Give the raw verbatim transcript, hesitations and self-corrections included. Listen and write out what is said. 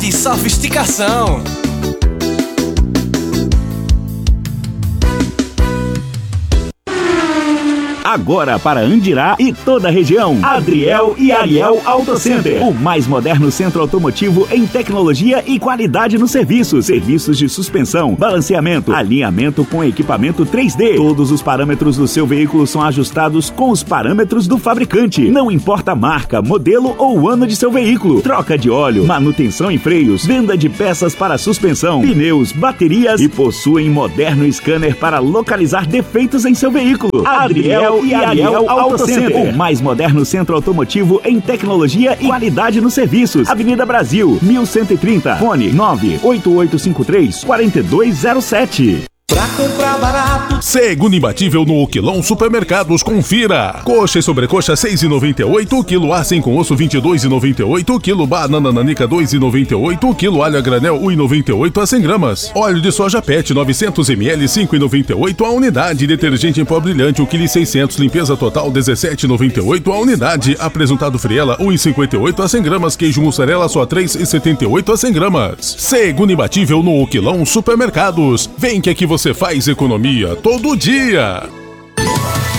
qualidade e sofisticação. Agora para Andirá e toda a região, Adriel e Ariel Auto Center, o mais moderno centro automotivo em tecnologia e qualidade no serviço. Serviços de suspensão, balanceamento, alinhamento com equipamento três D. Todos os parâmetros do seu veículo são ajustados com os parâmetros do fabricante. Não importa a marca, modelo ou ano de seu veículo. Troca de óleo, manutenção em freios, venda de peças para suspensão, pneus, baterias e possuem moderno scanner para localizar defeitos em seu veículo. Adriel e Ariel Auto Center, o mais moderno centro automotivo em tecnologia e qualidade nos serviços. Avenida Brasil, mil cento e trinta, fone nove oito oito cinco três, quatro dois zero sete. Pra comprar barato. Segundo imbatível no Quilão Supermercados, confira. Coxa e sobrecoxa seis reais e noventa e oito centavos, quilo arcem com osso vinte e dois reais e noventa e oito centavos, quilo banana nanica dois reais e noventa e oito centavos, quilo alho a granel um real e noventa e oito centavos a cem gramas. Óleo de soja Pet novecentos mililitros cinco reais e noventa e oito centavos a unidade. Detergente em pó brilhante um quilo seiscentos, limpeza total dezessete reais e noventa e oito centavos a unidade. Apresentado Friela um real e cinquenta e oito centavos a cem gramas, queijo mussarela só três reais e setenta e oito centavos a cem gramas. Segundo imbatível no Quilão Supermercados. Vem que aqui você faz economia todo dia.